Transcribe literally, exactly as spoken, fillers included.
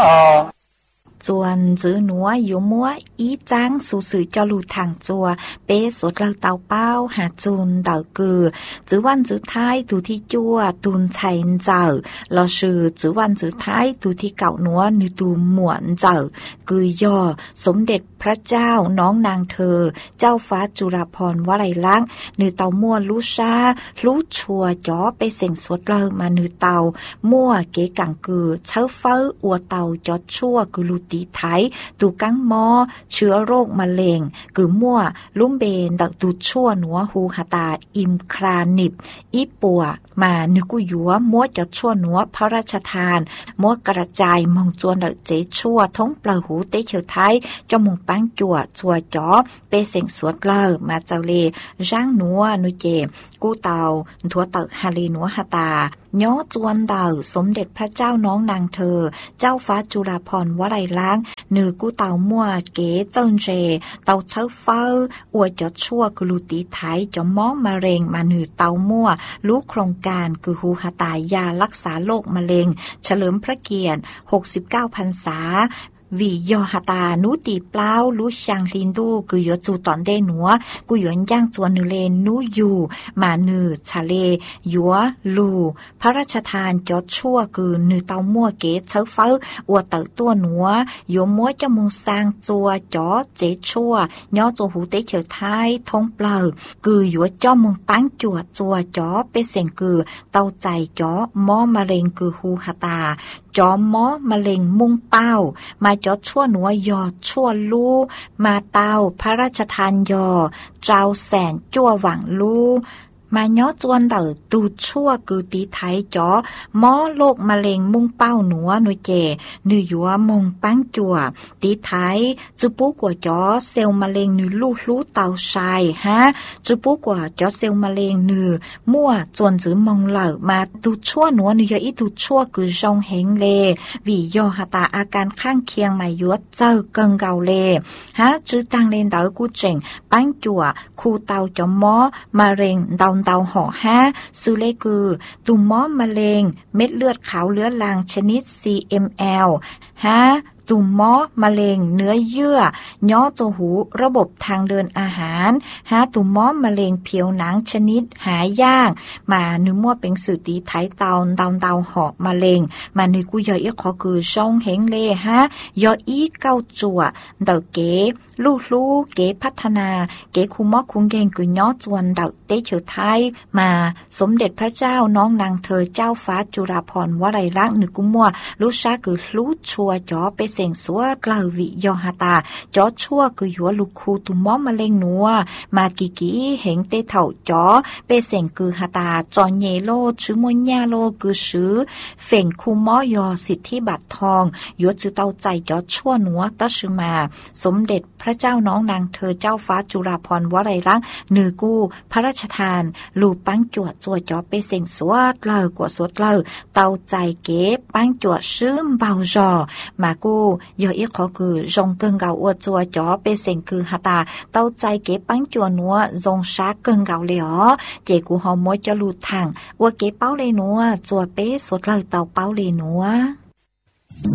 จวนจื้อหนัวอยู่มัวอีจังสู่สื่อเจ้าลู่ทางจัวเป้สดเราเตาเป้าหาจูนเต่ากือจื้อวันจื้อท้ายตูที่จัวตูนชัยเจ้าลอชื่อจื้อวันจื้อท้ายตูที่เก่าหนัวนือตูหมวนเจ้ากือย่อสมเด็จพระเจ้าน้องนางเธอเจ้าฟ้าจุฬาภรณ์วลัยลักษณ์นือเตามั่วลูชาลูชัวจ๋อไปเสียงสดเรามานือเตามั่วเก๋กังกือเช้าเฝ้าอัวเตาจอดชั่วกือลูตีไทยตูกังมอเชื้อโรคมะเร็งกือมั่วลุ่มเบนดักตูชั่วหนัวหูหตาอิมครานิบอีปัวมานึกุยัวมัวจอดชั่วหนัวพระราชทานมัวกระจายมองจวนดักเจชั่วท้องปลาหูเตเฉยไทยจมูกปังจั่วจัวจ๋อเปเสียงสวดเลอมาเจ้าเลร่างหนัวนุเจกู้เตาถัวเตอฮาลีหนัวหตาย้อจวนเต่าสมเด็จพระเจ้าน้องนางเธอเจ้าฟ้าจุฬาภรณ์วลัยลักษณ์นือกู้เต่ามั่วเก๋เจิ้งเจเต่าเช้าเฝ้าอวยจอดชั่วกุลูตีไทยจอมม้อมะเร็งมานือเต่ามั่วรู้โครงการคือหูหตายารักษาโรคมะเร็งเฉลิมพระเกียรติหกสิบเก้าพรรษาวิยอหตานุตีเปล่ารู้ช่างลินดูกุยจูตอนเดหนัวกุยย่างจวนนุเลนุยูมานือชาเลยัวลูพระราชทานจอดชั่วคือนือเตามั่วเก๋เช้าเฝ้าอวดเตอตัวหนัวโยมัวจมุงสร้างจัวจอเจชั่วย่อจัวหูเตเฉยไทยท้องเปล่าคือยัวจ้อมงปังจวดจัวจอเปเสียงคือเตาใจจอมอมะเร็งคือหูหตาจอมอมะเร็งมุ่งเป้ามาจอชั่วหนัวยอชั่วลู่มาเตาพระราชทานยอเจ้าแสนจั่วหวังลู่มาย้อจวนเต่าตูชั่วกือตีไทยจ๋อหมอโรคมะเร็งมุ่งเป้าหนัวหน่วยเจนือยัวมงปังจั่วตีไทยจุปูกว่าจ๋อเซลล์มะเร็งนือลูกลู่เต่าชายฮะจุปูกว่าจ๋อเซลล์มะเร็งนือมั่วจวนจื้อมองเหล่ามาตูชั่วหนัวนือยออีตูชั่วกือจงเฮงเลวิยอหตาอาการข้างเคียงมายัวเจ้าเกิงเกาเลฮะจื้อตังเลนเต่ากูเจ๋งปังจั่วคูเต่าจ๋อหมอมะเร็งเต่าเตาห่อห้าซื้อเลกือตุ่มม้อมะเร็งเม็ดเลือดขาวเลื้อรังชนิด ซี เอ็ม แอล ห้าตุ่มม้อมะเร็งเนื้อเยื่อย้อจหูระบบทางเดินอาหารหาตุ่มม้อมะเร็งผิวหนังชนิดหายากมานึมั่วเป็นสื่อตีไทยเตาเตาเตาหอกมะเร็งมานึกูยออีขอคือช่องเฮงเลฮะยออีเก้าจั่วเดาเก๋ลูกลูกเก๋พัฒนาเก๋คุมอคุงเกงคือย้อจวนเดาเตเฉยไทยมาสมเด็จพระเจ้าน้องนางเธอเจ้าฟ้าจุฬาภรณ์วลัยลักษณ์นึกุมัวลูกชาคือลูกชัวจ๋อไปเสียงสัวกลาวิยอหตาจอชั่วคือยัวลูกคูตุมอมะเร็งนัวมากิกิเห็งเตเถ่าจอเปเสียงคือหตาจอนเยโลชื่อมญญาโลคือชื่อเฟ่งคูมอยอสิทธิบัตรทองยัวจือเต้าใจจอชั่วนัวตะชื่อมาสมเด็จพระเจ้าน้องนางเธอเจ้าฟ้าจุฬาภรณ์วลัยลักษณ์นือกู้พระราชทานลูปังจวดจัวจอเปเสียงสัวเล่ากว่าสวดเล่าเต้าใจเก๋ปังจวดชื่อเบาจอมากู้ยออีขอคือจงเกิงเกาอวดจัวจ๋อเปเสียงคือหตาเต้าใจเก๋ปังจัวนัวจงชาเกิงเกาเลยอ๋อเจกูหอมมวยจะลูดทางอวดเก๋เป้าเลยนัวจัวเป้สดเลยเต้าเป้าเลยนัว